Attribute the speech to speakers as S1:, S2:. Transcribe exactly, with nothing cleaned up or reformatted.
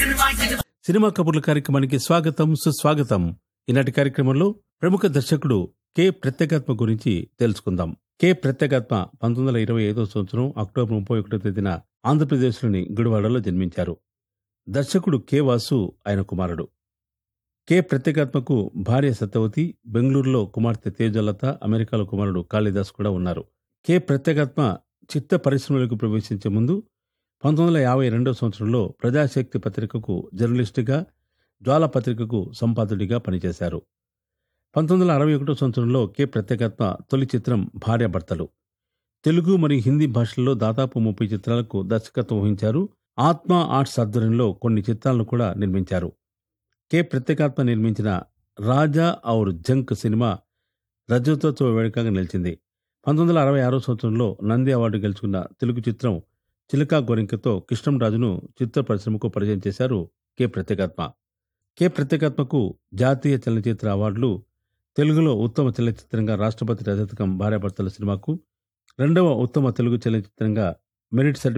S1: Cinema కబుర్ల కార్యక్రమానికి స్వాగతం సుస్వాగతం. ఈనాటి కార్యక్రమంలో ప్రముఖ దర్శకుడు కె ప్రత్యేగాత్మ గురించి తెలుసుకుందాం. కె ప్రత్యేగాత్మ పంతొమ్మిది వందల ఇరవై ఐదో సంవత్సరం అక్టోబర్ ముప్పై ఒకటో తేదీన ఆంధ్రప్రదేశ్లోని గుడివాడలో జన్మించారు. దర్శకుడు కె వాసు ఆయన కుమారుడు. కె ప్రత్యేగాత్మకు భార్య సత్యవతి, బెంగళూరులో కుమార్తె తేజలత, అమెరికాలో కుమారుడు కాళిదాస్ కూడా ఉన్నారు. కె ప్రత్యేగాత్మ చిత్ర పరిశ్రమలకు ప్రవేశించే ముందు పంతొమ్మిది వందల యాభై రెండో సంవత్సరంలో ప్రజాశక్తి పత్రికకు జర్నలిస్టుగా, జ్వాల పత్రికకు సంపాదకుడిగా పనిచేశారు. పంతొమ్మిది వందల అరవై ఒకటో సంవత్సరంలో కె ప్రత్యేగాత్మ తొలి చిత్రం భార్యాభర్తలు. తెలుగు మరియు హిందీ భాషల్లో దాదాపు ముప్పై చిత్రాలకు దర్శకత్వం వహించారు. ఆత్మ ఆర్ట్స్ ఆధ్వర్యంలో కొన్ని చిత్రాలను కూడా నిర్మించారు. కె ప్రత్యేగాత్మ నిర్మించిన రాజా ఔర్ జంక్ సినిమా రజతోత్సవ వేడుకగా నిలిచింది. పంతొమ్మిది వందల అరవై ఆరో సంవత్సరంలో నంది అవార్డు గెలుచుకున్న తెలుగు చిత్రం చిలకా గోరింకతో కృష్ణంరాజును చిత్ర పరిశ్రమకు పరిచయం చేశారు కె ప్రత్యేగాత్మ. కె ప్రత్యేగాత్మకు జాతీయ చలనచిత్ర అవార్డులు, తెలుగులో ఉత్తమ చలనచిత్రంగా రాష్ట్రపతి రజతకం భార్యాభర్తల సినిమాకు, రెండవ ఉత్తమ తెలుగు చలనచిత్రంగా మెరిట్ సర్టిఫికేట్